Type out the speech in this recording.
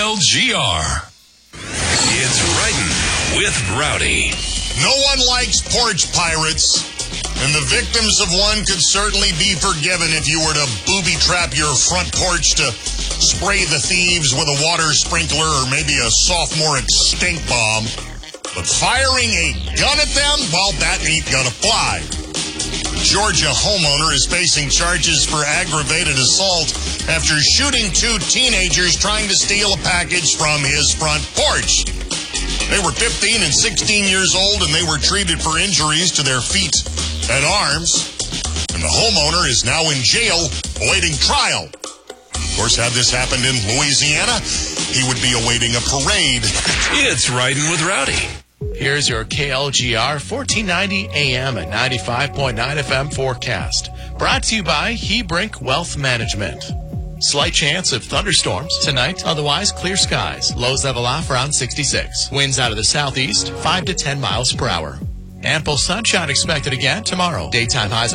KLGR. It's Writing with Rowdy. No one likes porch pirates, and the victims of one could certainly be forgiven if you were to booby-trap your front porch to spray the thieves with a water sprinkler or maybe a sophomoric stink bomb. But firing a gun at them, well, that ain't gonna fly. A Georgia homeowner is facing charges for aggravated assault after shooting two teenagers trying to steal a package from his front porch. They were 15 and 16 years old, and they were treated for injuries to their feet and arms. And the homeowner is now in jail awaiting trial. Of course, had this happened in Louisiana, he would be awaiting a parade. It's Writing with Rowdy. Here's your KLGR 1490 AM and 95.9 FM forecast. Brought to you by Hebrink Wealth Management. Slight chance of thunderstorms tonight, otherwise clear skies. Lows level off around 66. Winds out of the southeast, 5 to 10 miles per hour. Ample sunshine expected again tomorrow. Daytime highs